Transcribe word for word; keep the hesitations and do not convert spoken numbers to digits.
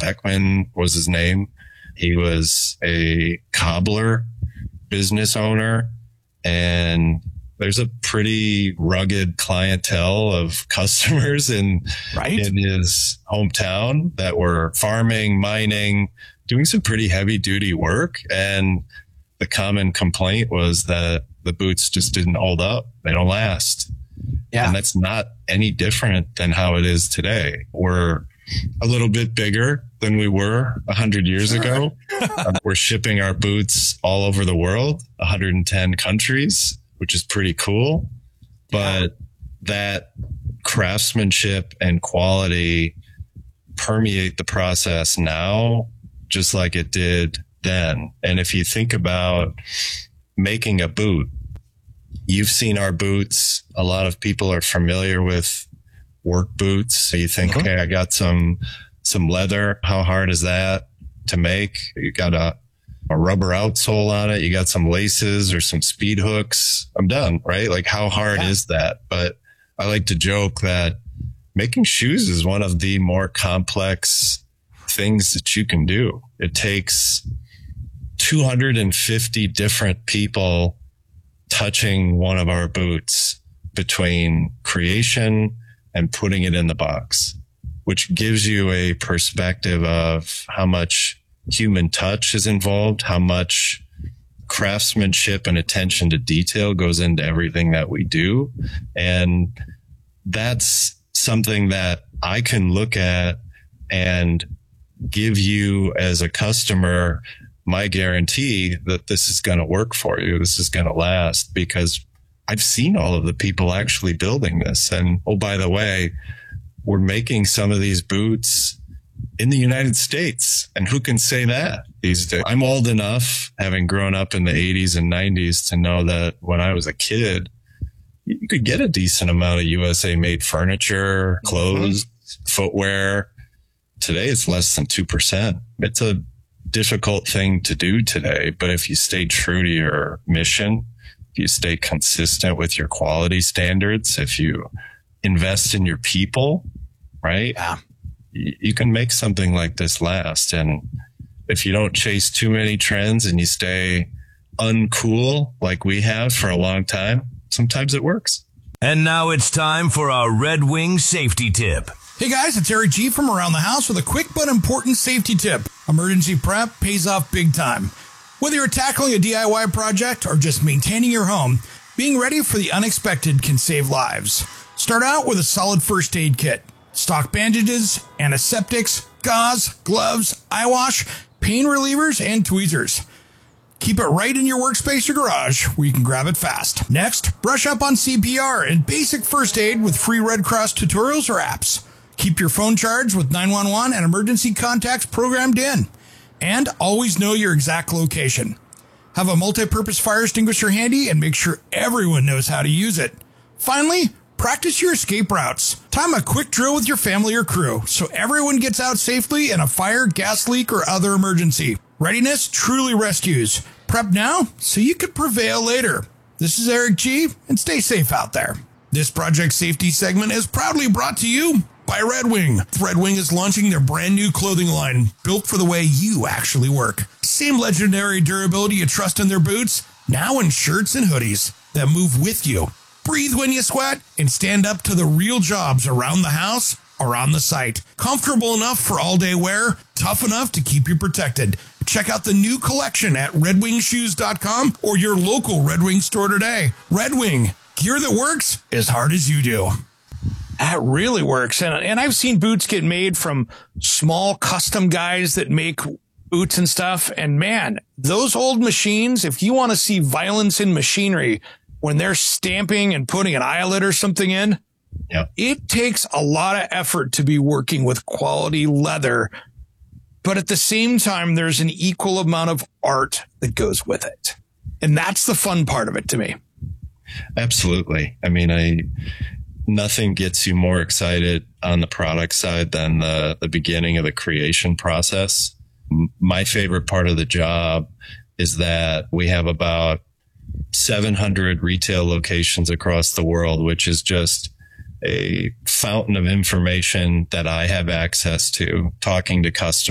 Beckman was his name. He was a cobbler, business owner, and there's a pretty rugged clientele of customers in, right. in his hometown that were farming, mining, doing some pretty heavy duty work. And the common complaint was that the boots just didn't hold up. They don't last. Yeah. And that's not any different than how it is today. We're a little bit bigger than we were a hundred years sure. ago. um, we're shipping our boots all over the world, one hundred ten countries, which is pretty cool. But that craftsmanship and quality permeate the process now, just like it did then. And if you think about making a boot, you've seen our boots. A lot of people are familiar with work boots. So you think, mm-hmm. okay, I got some, some leather. How hard is that to make? You got a, a rubber outsole on it. You got some laces or some speed hooks. I'm done, right? Like how hard yeah. is that? But I like to joke that making shoes is one of the more complex things that you can do. It takes two hundred fifty different people touching one of our boots between creation and putting it in the box, which gives you a perspective of how much human touch is involved, how much craftsmanship and attention to detail goes into everything that we do. And that's something that I can look at and give you as a customer my guarantee that this is going to work for you. This is going to last because I've seen all of the people actually building this. And oh, by the way, we're making some of these boots in the United States. And who can say that these days? I'm old enough, having grown up in the eighties and nineties, to know that when I was a kid, you could get a decent amount of U S A made furniture, clothes, mm-hmm. footwear. Today, it's less than two percent. It's a difficult thing to do today. But if you stay true to your mission, if you stay consistent with your quality standards, if you invest in your people, right? Yeah. You, you can make something like this last. And if you don't chase too many trends and you stay uncool like we have for a long time, sometimes it works. And now it's time for our Red Wing safety tip. Hey guys, it's Eric G from Around the House with a quick but important safety tip. Emergency prep pays off big time. Whether you're tackling a D I Y project or just maintaining your home, being ready for the unexpected can save lives. Start out with a solid first aid kit. Stock bandages, antiseptics, gauze, gloves, eye wash, pain relievers, and tweezers. Keep it right in your workspace or garage where you can grab it fast. Next, brush up on C P R and basic first aid with free Red Cross tutorials or apps. Keep your phone charged with nine one one and emergency contacts programmed in. And always know your exact location. Have a multi-purpose fire extinguisher handy and make sure everyone knows how to use it. Finally, practice your escape routes. Time a quick drill with your family or crew so everyone gets out safely in a fire, gas leak, or other emergency. Readiness truly rescues. Prep now so you can prevail later. This is Eric G, and stay safe out there. This project safety segment is proudly brought to you by Red Wing. Red Wing is launching their brand new clothing line built for the way you actually work. Same legendary durability you trust in their boots, now in shirts and hoodies that move with you. Breathe when you sweat and stand up to the real jobs around the house or on the site. Comfortable enough for all-day wear, tough enough to keep you protected. Check out the new collection at red wing shoes dot com or your local Red Wing store today. Red Wing, gear that works as hard as you do. That really works. And, and I've seen boots get made from small custom guys that make boots and stuff. And man, those old machines, if you want to see violence in machinery, when they're stamping and putting an eyelet or something in, yep. It takes a lot of effort to be working with quality leather. But at the same time, there's an equal amount of art that goes with it. And that's the fun part of it to me. Absolutely. I mean, I... nothing gets you more excited on the product side than the, the beginning of the creation process. My favorite part of the job is that we have about seven hundred retail locations across the world, which is just a fountain of information that I have access to, talking to customers